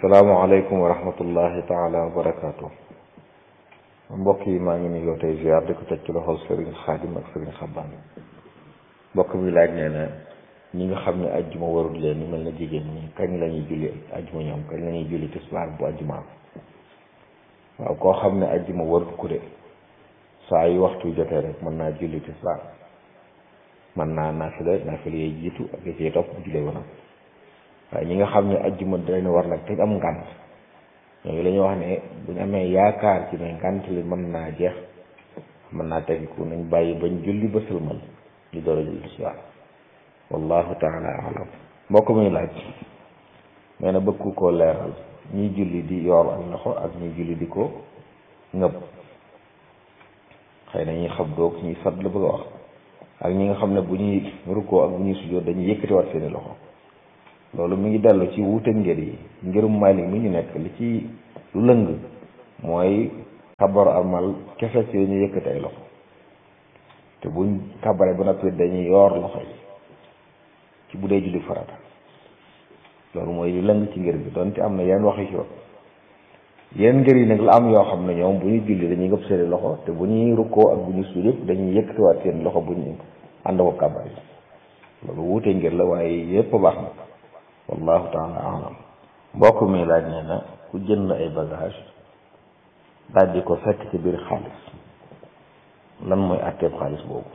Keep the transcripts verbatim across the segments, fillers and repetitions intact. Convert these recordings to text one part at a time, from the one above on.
salaamaaleykum wa rahmatullahi taala wa barakaatu. mbokk yi maa ngi nuyoo tey ziar di ko teg ci loxol Serigne Khadim ak Serigne Xabbaan. mbokk mi laaj nee na ñi nga xam ne ajjuma warul leen ni mel na jigéen ñi kañ la ñuy julli ajjuma ñoom kañ la ñuy julli tisbaar bu ajjuma. waaw koo xam ne ajjuma warul ku de saa yu waxtu jotee rek mën naa julli tisbaar mën naa naafila naafila yee jiitu ak yi ciy topp bu jullee woon waaye ñi nga xam ne ajjuma dañu war nag te am ngànt ñooñu la ñuy wax ne bu ñu amee yaakaar ci ne ngànt li mën naa jeex mën naa tegiku nañ bàyyi bañ julli ba sëlmal ñu door a julli tisbaar wallahu taala alam. mbokk muy laaj nee na bëgg koo leeral ñiy julli di yor ak loxo ak ñiy julli di ko ngëb xëy na ñuy xab doog ñuy sat la bëgg a wax ak ñi nga xam ne bu ñuy rukkoo ak bu ñuy sujjóot dañuy yëkkatiwaat seeni loxo. loolu mi ngi dellu ci wuute ngir yi ngirum Maalik mi ñu nekk li ci lu lëng mooy kabaru amal kese ci ñu yëkkati ay loxo te buñ kabare ba noppi dañuy yoor loxo yi ci bu dee julli farata loolu mooy lu lëng ci ngir bi donte am na yenn wax yu ci wax yenn ngir yi nag la am yoo xam ne ñoom bu ñuy julli dañuy ngëpp seeni loxo te bu ñuy rukkoo ak bu ñuy sujjóot yëpp dañuy yëkkatiwaat seen loxo bu ñu ànd ko kabar yi loolu wuute ngir la waaye yëpp baax na wallahu taala alam. mbokk mi laaj nee na ku jënd ay bagage daal di ko fekk ci biir xaalis lan mooy àtteeb xaalis boobu.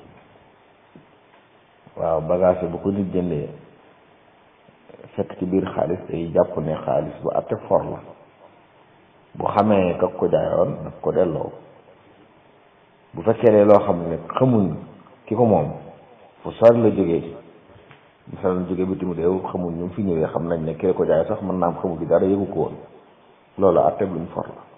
waaw bagage bu ko nit jëndee fekk ci biir xaalis day jàpp ne xaalis bu àtte for la bu xamee kak ko jaayoon nag ko delloo bu fekkee ne loo xam ne xamuñ ki ko moom fu sori la jógee misaal jóge bitim réew xamul ñu fi ñëwee xam nañ ne kee ko jaay sax mën naa am xamul bi dara yëgu ko woon loolu àtteeb lu ñu for la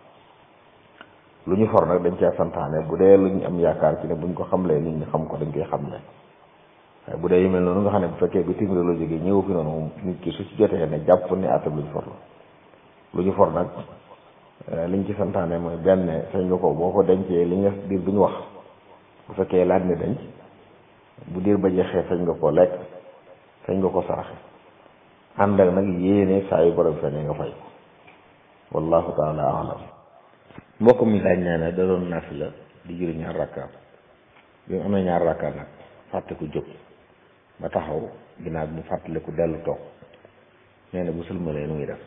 lu ñu for nag dañ cee santaane bu dee lu ñu am yaakaar ci ne buñ ko xamlee nit ñi xam ko dañ koy xamle waaye bu dee yu mel noonu nga xam ne bu fekkee bitim réew la jógee ñëw fi noonu nit ki su ci jotee ne jàpp ne àtteeb lu ñu for la lu ñu for nag liñ ci santaane mooy benn sañ nga ko boo ko dencee li nga diir bi ñu wax bu fekkee laaj ne denc bu diir ba jeexee sañ nga koo lekk sañ nga ko saraxe ànd ak nag yéene saa yu borom fene nga fay wallahu taala alam. mbokk mi laaj nee na da doon naafila di julli ñaar rakka bi mu amee ñaar rakka nag fàtte ku jóg ba taxaw ginnaaw bi mu fàttale ku dellu toog nee na bu sëlmalee nu ngi def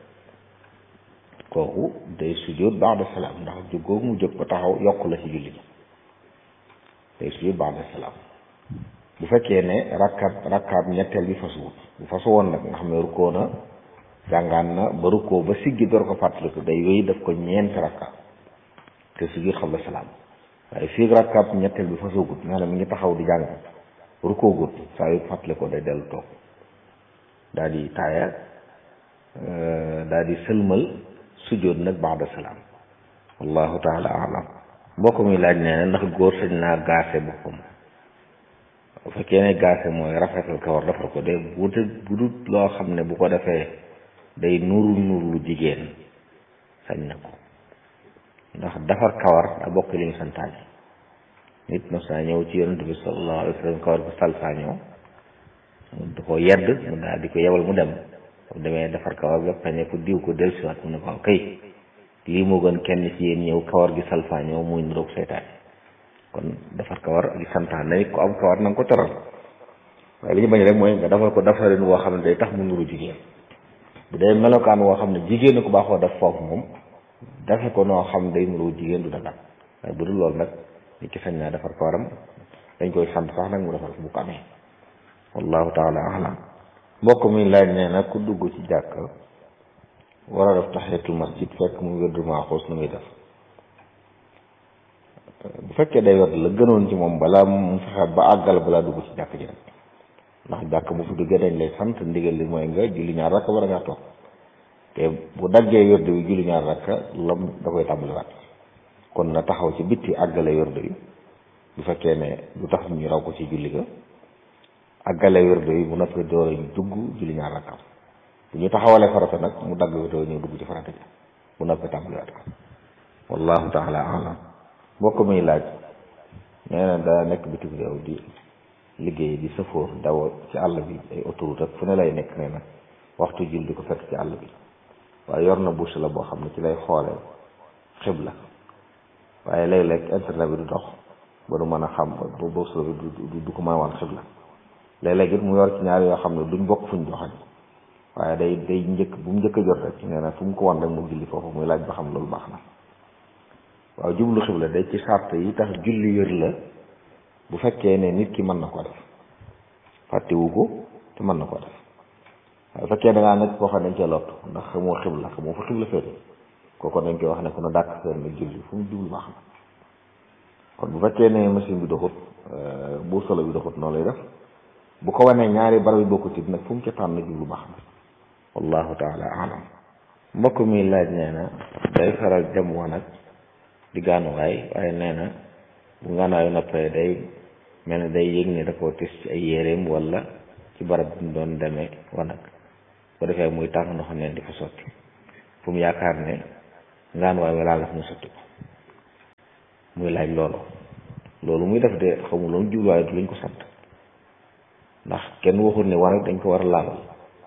kooku day sujjóot ba'da salaam ndax jóg googu mu jóg ba taxaw yokk la ci julli gi day sujjóot ba'da salaam. bu fekkee ne rakkaat rakkaat ñetteel bi fasu wut bu fasu woon nag nga xam ne rukkoo na jàngaan na ba rukkoo ba siggi door ko fàttaliku day yooyu daf ko ñeenti rakkaat te sujjóot qabla salaam waaye fii rakkaat ñetteel bi fasu gut maanaam mi ngi taxaw di jàng rukkoo gut saa yu fàttalikoo day dellu toog daal di taaya daal di sëlmal sujjóot nag ba'da salaam wallahu taala alam. mbokk mi laaj nee na ndax góor sañ naa gaase boppam bu fekkee ne gaase mooy rafetal kawar defar ko de bu bu dut loo xam ne bu ko defee day nuru nuru lu jigéen sañ na ko ndax defar kawar daa bokk li ñu santaane nit mos naa ñëw ci yonent bi sallallahu alayhi wa sallam kawar bu salfaa ñëw du ko yedd mu daal di ko yebal mu dem bu demee defar kawar ba peñe ko diw ko dellusiwaat mu ne ko kay lii moo gën kenn ci yéen ñëw kawar gi salfaa ñëw muy niroog seytaane kon defar kawar ak santaan na nit ko am kawar na nga ko teral waaye li ñu bañ rek mooy nga defal ko defarin woo xam ne day tax mu nuru jigéen bu dee melokaan woo xam ne jigéen ko baaxoo def foofu moom defe ko noo xam day nuru jigéen du dagal waaye bu dul loolu nag nit ki sañ naa defar kawaram dañ koy sant sax nag mu defar ko bu ko amee wallahu taala alam. mbokk mi laaj nee na ku dugg ci jàkk war a def tahiyatul masjid fekk mu wérdu maaxuus nu muy def. bu fekkee day wet la gënoon ci moom balaa mu fexe ba àggal balaa dugg ci jàkk ji rek ndax jàkk bu fi duggee dañ lay sant ndigal li mooy nga julli ñaar rakka war a ngaa toog te bu daggee wérdu wi julli ñaar rakka lam da koy tàmbaliwaat kon na taxaw ci bitti àggale wérdu wi bu fekkee ne du tax ñu raw ko ci julli ga àggale wérdu wi bu noppee door a dugg julli ñaar rakka bu ñu taxawalee farata nag mu dagg wérdu wi ñëw dugg ci farata ji bu noppee tàmbaliwaat ko wallahu taala alam. mbokk muy laaj nee na daa nekk bitim réew di liggéey di sëfoor daw ci àll bi ay autoroute ak fu ne lay nekk nee na waxtu jul di ko fekk ci àll bi waaye yor na bouche la boo xam ne ci lay xoolee xibla waaye léeg-léeg internet bi du dox ba du mën a xam ba bouche la bi du du ko mën a wan xibla léeg-léeg it mu yor ci ñaar yoo xam ne duñ bokk fuñ joxañ waaye day day njëkk bu mu njëkk a jot rek nee na fu mu ko wan rek mu julli foofu muy laaj ba xam loolu baax na waaw jublu xibla day ci sart yi tax julli wér la bu fekkee ne nit ki mën na ko def fàttewu ko te mën na ko def waaye bu fekkee da ngaa nekk koo xam ne dañ cee lott ndax xamoo xibla xamoo fa xibla féete kooku dañ koy wax ne ko na dàkk seen na julli fu mu jublu baax na kon bu fekkee ne machine bi doxut bu solo bi doxut noonu lay def bu ko wanee ñaari barab yi bokkut it nag fu mu ca tànn jublu baax na wallahu taala alam mbokk mi laaj nee na day faral dem wanag di gaanuwaay waaye nee na bu gaanuwaayu noppee day mel ne day yëg ne da koo tis ci ay yéreem wala ci barab bi mu doon demee wanag bu defee muy tàng ndox neen di fa sotti fu mu yaakaar ne gaanuwaay walaa la fu mu sotti ko muy laaj loolu loolu muy def de xamul loolu jubluwaay du lañ ko sant ndax kenn waxul ne wanag dañ ko war a laabal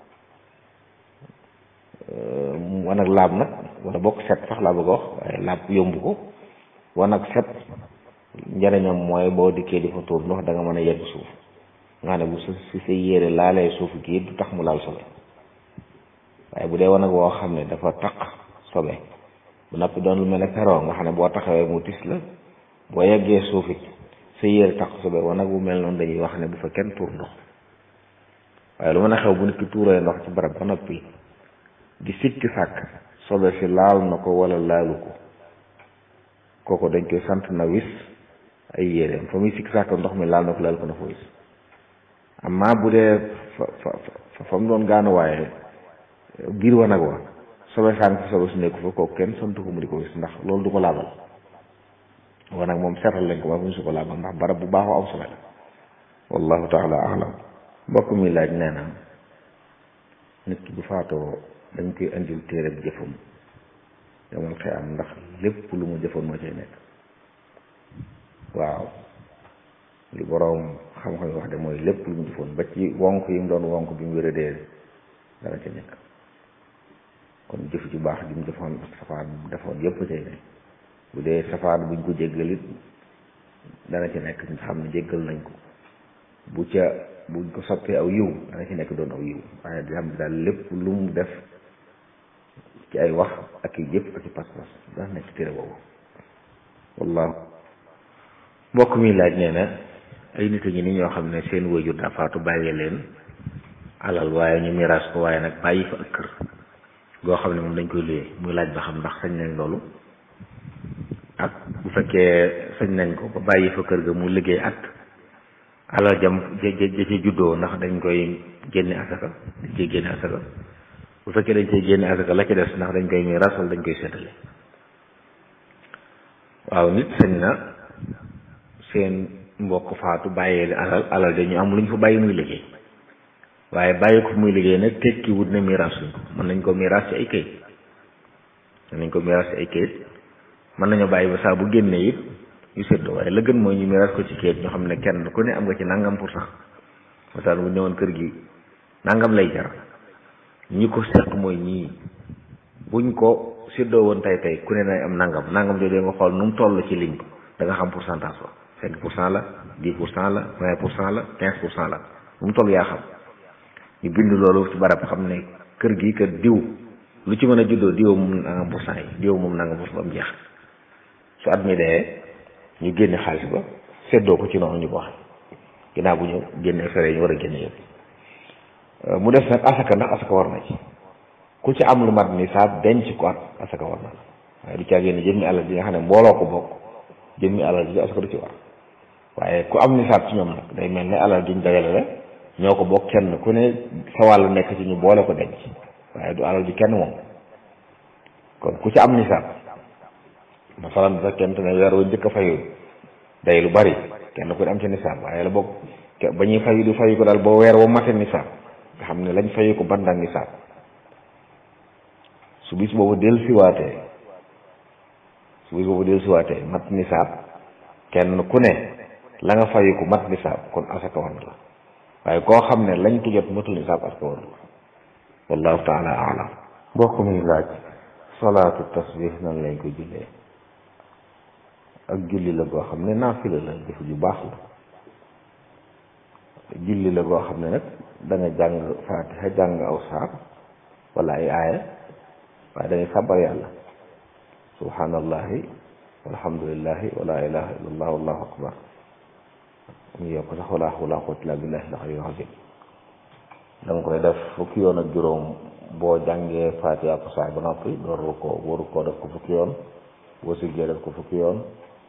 wanag laab nag wala bokk set sax laa bëgg a wax waaye laab yomb ko wanag set njëriñam mooy boo dikkee di fa tuur ndox da nga mën a yegg suuf nga xam ne bu si sa yére laalee suuf gi du tax mu laal sobe waaye bu dee wanag woo xam ne dafa taq sobe bu noppi doon lu mel ne peroo nga xam ne boo taxawee mu tis la boo yeggee suuf it sa yére taq sobe wanag bu mel noonu dañuy wax ne bu fa kenn tuur ndox waaye lu mën a xew bu nit ki tuuree ndox ci barab ba noppi di sikki sàkk sobe si laal na ko wala laalu ko kooku dañ koy sant na wis ay yéreem fa muy sikki sàkk ndox mi laal na ko laal ko na fa wis amma bu dee fa fa fa mu doon gaanu waaye biir wanag wa sobe sànq fa sobe su nekku fa kooku kenn sant ko mu di ko wis ndax loolu du ko laabal wanag moom seetal lañ ko ba fu ñu su ko laabal ndax barab bu baaxoo am sobe la wallahu taala alam mbokk mi laaj nee na nit ki bu faatoo dañ koy indil téere bi jëfam yamal xëy am ndax lépp lu mu jëfoon moo cay nekk waaw li boroom xam-xam yi wax de mooy lépp lu mu jëfoon ba ci wonk yi mu doon wonk bi mu wéradee dana ca nekk kon jëf ju baax ji mu defoon ak safaan bu defoon yépp cay nekk bu dee safaan buñ ko jéggal it dana ci nekk ñu xam ne jéggal nañ ko bu ca buñ ko soppee aw yiw dana ci nekk doon aw yiw waaye di xam ne daal lépp lu mu def ci ay wax ak i jëf ak i pas-pas dana nekk téere boobu wallahu mbokk mi laaj nee na ay nit ñi ni ñoo xam ne seen wajur daa faatu bàyyi leen alal waaye ñu miraas ko waaye nag bàyyi fa ak kër goo xam ne moom dañ koy luyee muy laaj ba xam ndax sañ nañ loolu ak bu fekkee sañ nañ ko ba bàyyi fa kër ga mu liggéey at alal jam ja ja ci juddoo ndax dañ koy génne asaka dañ koy génne asaka bu fekkee dañ koy génne asaka la ci des ndax dañ koy miraas wala dañ koy seetale waaw nit sañ na seen mbokk faatu bàyyee alal alal dañu am lu ñu fa bàyyi muy liggéey waaye bàyyi ko muy liggéey nag tekki wut ne miraas luñ ko mën nañ ko miraas ci ay kayit mën nañ ko miraas ci ay kayit mën nañoo bàyyi ba saa bu génnee it yu séddoo waaye la gën mooy ñu miraas ko ci kayit ñoo xam ne kenn ku ne am nga ci nangam pour cent masal bu ñëwoon kër gi nangam lay jar ñi ko seq mooy ñii buñ ko séddoo woon tey tey ku ne nay am nangam nangam jooju nga xool nu mu toll ci ligne da nga xam pourcentage ba cinq pour cent la dix pour cent la vingt pour cent la quinze pour cent la nu mu toll yaa xam ñu bind loolu ci barab xam ne kër gi kër diw lu ci mën a juddoo diw moom nangam pour cent yi diw moom nangam pour cent ba mu jeex su at mi dee ñu génne xaalis ba séddoo ko ci noonu ñu ko waxee ginnaaw bu ñu génnee fere ñu war a génne yëpp mu def nag asaka ndax asaka war na ci ku ci am lu mat ni saa denc ko at asaka war na waaye du caa génne jëmmi alal ji nga xam ne mbooloo ko bokk jëmmi alal ji asaka du ci war waaye ku am nisaab ci ñoom nag day mel ne alal gi ñu dajale la ñoo ko bokk kenn ku ne sa wàllu nekk ci ñu boole ko denc waaye du alal ji kenn moom kon ku ci am nisaab masalan bu fekkente ne weer wu njëkk a fayu day lu bari kenn ku ne am ci nisaab waaye la bokk ba ñuy fayu du fayu ko daal boo weer woo mate nisaab nga xam ne lañ fayu ko bandang nisaab su bis boobu del siwaatee su bis boobu del siwaatee mat nisaab kenn ku ne la nga fayu ko mat nisaab kon asaka war na la waaye koo xam ne lañ ko jot matul nisaab asaka war na la wallahu taala alam mbokk mi laaj salaatu tasbih nan lañ ko jullee. ak julli la goo xam ne naafila la jëf ju baax la. julli la goo xam ne nag da nga jàng faatiha jàng aw saar wala ay aaya waaye da ngay sàbbar yàlla subhanallahi walhamdulillahi wala ilaha illallah wallahu akbar ñu yokk sax wala hawla wala quwwata illa billahi al-aliyyil azim da nga koy def fukki yoon ak juróom boo jàngee faatiha ak saar ba noppi door rukkoo boo rukkoo def ko fukki yoon boo siggee def ko fukki yoon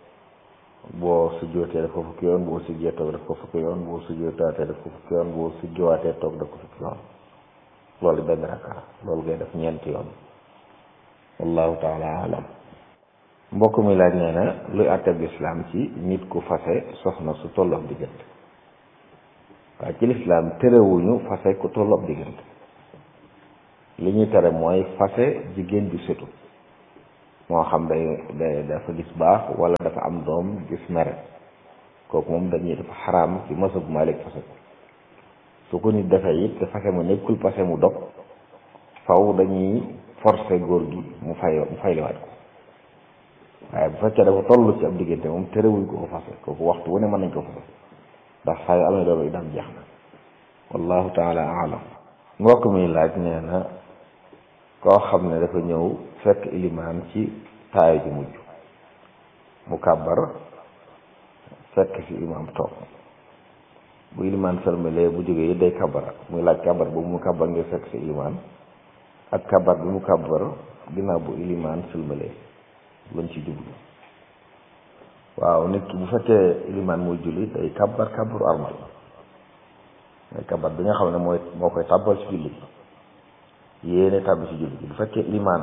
boo sujjootee def ko fukki yoon boo sujjee toog def ko fukki yoon boo sujjootaatee def ko fukki yoon boo sujjowaatee toog def ko fukki yoon loolu benn rakka loolu ngay def ñeenti yoon wallahu taala alam. mbokk mi laaj nee na luy àtteb lislaam ci nit ku fase soxna su tolloog diggante. waaye ci lislaam terewuñu fase ku tolloog diggante li ñuy tere mooy fase jigéen ju setu moo xam day day dafa gis baax wala dafa am doom gis mere kooku moom dañuy dafa xaraam ci masab Maalik fase ko su ko nit defee it te fase mu nekkul fase mu dog faw dañuy forcer góor gi mu fay mu fayliwaat ko waaye bu fekkee dafa toll ci ab diggante moom terewuñ ko ko fase kooku waxtu wu ne mën nañ ko fase ndax saa yu amee doom itam jeex na wallahu taala alam. mbokk mi laaj nee na koo xam ne dafa ñëw fekk ilimaan ci taaya ji mujj mu kàbbar fekk fi imaam toog bu ilimaan sëlmalee bu jógee day kàbbara muy laaj kàbbar boobu mu kàbbar ngir fekk fi ilimaan ak kàbbar bi mu kàbbar ginnaaw bu ilimaan sëlmalee luñ ci jublu. waaw nit ki bu fekkee ilimaan muy julli day kàbbar kàbbaru armal mooy kàbbar bi nga xam ne mooy moo koy tàbbal ci julli yéene tàbbi ci julli bu fekkee ilimaan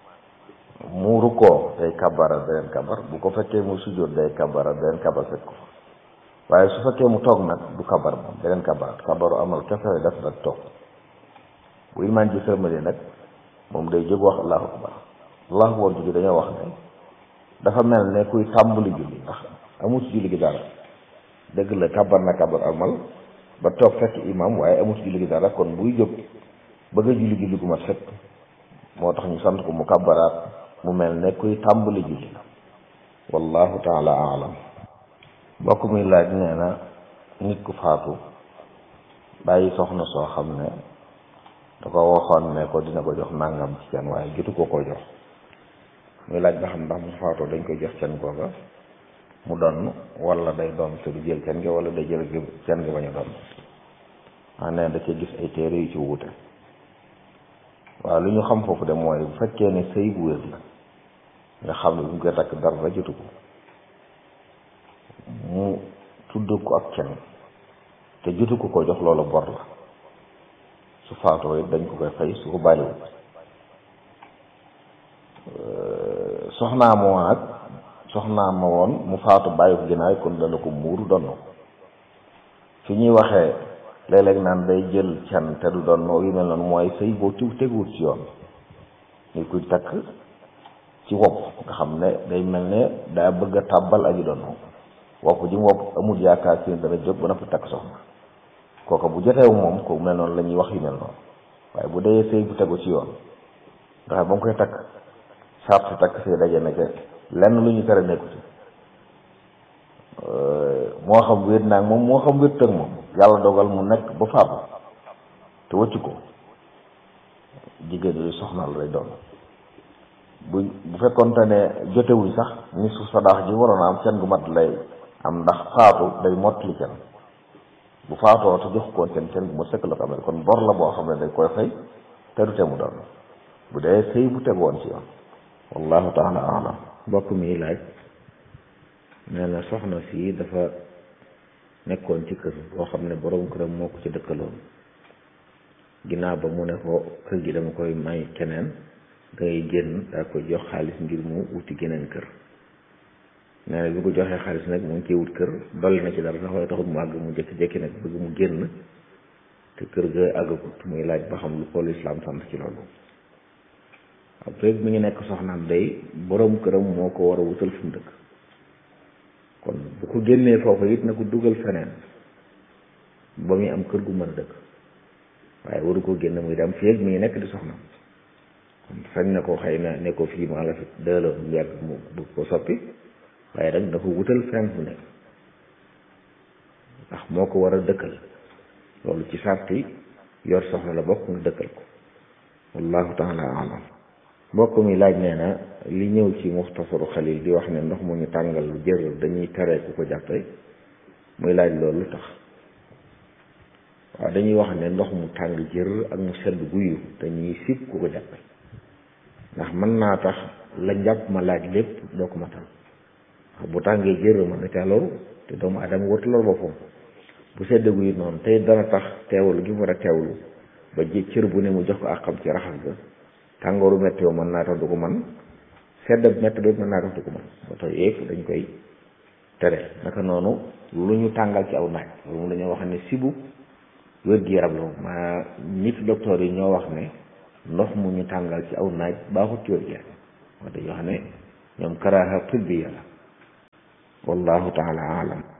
mu rukkoo day kabara beneen kabar bu ko fekkee mu sujjóot day kabara beneen kabar fekk ko waaye su fekkee mu toog nag du kabar moom beneen kabar kabaru amal kese def nag toog bu ilimaan ji sërmale nag moom day jóg wax allahu akbar allahu akbar jóge dañoo wax ne dafa mel ne kuy tàmbali julli ndax amul ci julli gi dara dëgg la kabar na kabar amal ba toog fekk imam waaye amul ci julli gi dara kon buy jóg bëgg a julli julli gu mat fekk moo tax ñu sant ko mu kabbaraat mu mel ne kuy tàmbali julli wallahu taala alam. mbokk muy laaj nee na nit ku faatu bàyyi soxna soo xam ne da ko waxoon ne ko dina ko jox nangam ci can waaye jotu ko ko jox muy laaj ba xam ndax mu faatoo dañ koy jox can googa mu donn wala day doon te du jël can gi wala day jël can gi bañ a doon ah nee da cee gis ay téere yu ci wuute. waaw lu ñu xam foofu de mooy bu fekkee ne sëy bu wér la nga xam ne bu ñu koy takk dara jotu ko mu tudd ko ak can te jotu ko ko jox loolu bor la su faatoo it dañ ko koy fay su ko bàyyiwul soxnaa ma woon ak soxnaa ma woon mu faatu bàyyi ko ginnaaw kon dana ko muuru donn fi ñuy waxee léeg-léeg naan day jël can te du doon yu mel noonu mooy sëy boo tu teguwut ci yoon ñu koy takk ci wopp nga xam ne day mel ne daa bëgg a tàbbal aji doon wopp ji mu wopp amul yaakaar si dana jóg ba na fa takk soxna kooka bu joteewu moom ko mel noonu la ñuy wax yu mel noonu waaye bu dee sëy bu tegu ci yoon nga xam ba mu koy takk sart si takk sëy daje na ca lenn lu ñu tere nekku ci moo xam wéet naag moom moo xam wéet tëg moom yàlla dogal mu nekk ba faatu te wëccu ko jigéen yooyu soxnaal lay doon bu bu fekkoonte ne jotewuñ sax ni su sadaax ji waroon a am can gu mat lay am ndax faatu day mottali can bu faatoo te jox koon can can gu ma sëkk la ko amee kon bor la boo xam ne day koy fay te du te mu doon bu dee sëy bu tegoon ci yoon wallahu taala alam. mbokk mi laaj nee na soxna si dafa nekkoon ci kër boo xam ne borom këram moo ko ci dëkkaloon ginnaaw ba mu ne ko kër gi dama koy may keneen dangay génn daa koy jox xaalis ngir mu wuti geneen kër nee na bi ko joxee xaalis nag mu ngi ciy wut kër dolli na ci dara sax waaye taxut mu àgg mu jékki-jékki nag bëgg mu génn te kër ga àggagut muy laaj ba xam lu ko lislaam sant ci loolu. après mi ngi nekk soxnaam day borom këram moo ko war a wutal fu mu dëkk kon bu ko génnee foofu it na ko dugal feneen ba muy am kër gu mën a dëkk waaye waru ko génn muy dem fii ak mi ngi nekk di soxnaam sañ na ko xëy na ne ko fii maa la fi dëla bu yàgg mu bu ko soppi waaye nag dafa wutal fenn fu nekk ndax moo ko war a dëkkal loolu ci sarti yor soxna la bokk nga dëkkal ko wallahu taala alam mbokk mi laaj nee na li ñëw ci muxtasaru xalil di wax ne ndox mu ñu tàngal lu jër dañuy tere ku ko jàppe muy laaj loolu lu tax waaw dañuy wax ne ndox mu tàng jër ak mu sedd guyu dañuy sib ku ko jàppe ndax mën naa tax la njàpp ma laaj lépp doo ko matal bu tàngee jër mën na ca loolu te doomu adama wërtu loolu boppam bu sedd guyu noonu tey dana tax teewlu gi mu war a teewlu ba ji cër bu ne mu jox ko ak xam ci raxas ga tàngooru metti yoo mën naa tax du ko man sedd metti bi mën naa tax du ko man ba tax yëpp dañ koy tere naka noonu lu ñu tàngal ci aw naaj loolu mu dañoo wax ne sibu wér-gi-yaram la ma nit docteur yi ñoo wax ne ndox mu ñu tàngal ci aw naaj baaxut ci wér-gi-yaram wax dañoo xam ne ñoom karaaha tibbiya la wallahu taala alam